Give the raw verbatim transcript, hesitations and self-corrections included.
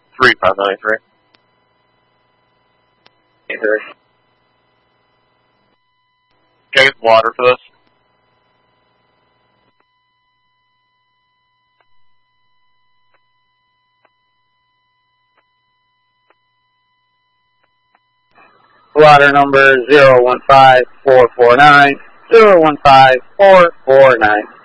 three five ninety-three. ninety-three. Can I get water for this? Water number zero one five four four nine, zero one five four four nine.